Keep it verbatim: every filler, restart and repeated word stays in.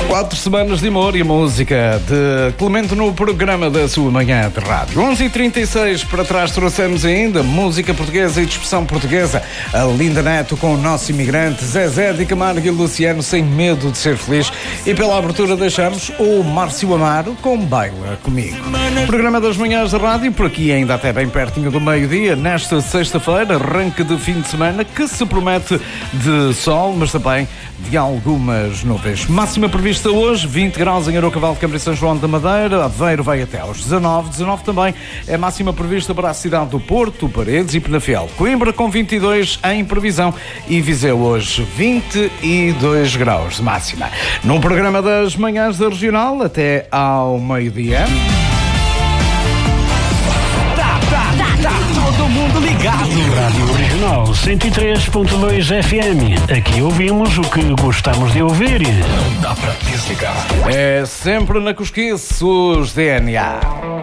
Quatro semanas de amor e música de Clemente no programa da sua manhã de rádio. onze e trinta e seis para trás trouxemos ainda música portuguesa e de expressão portuguesa. A Linda Neto com o nosso imigrante, Zezé de Camargo e Luciano sem medo de ser feliz. E pela abertura deixamos o Márcio Amaro com Baila Comigo. Programa das manhãs de rádio, por aqui ainda até bem pertinho do meio-dia, nesta sexta-feira, arranque de fim de semana que se promete de sol, mas também de algumas nuvens. Máxima prevista hoje, vinte graus em Arocaval de Câmara e São João da Madeira. Aveiro vai até aos dezanove. dezanove também é máxima prevista para a cidade do Porto, Paredes e Penafiel. Coimbra com vinte e dois em previsão e Viseu hoje vinte e dois graus de máxima. No programa das manhãs da Regional, até ao meio-dia. Todo mundo ligado. Rádio Regional cento e três ponto dois F M. Aqui ouvimos o que gostamos de ouvir. Não dá para desligar. É sempre na cosquice os D N A.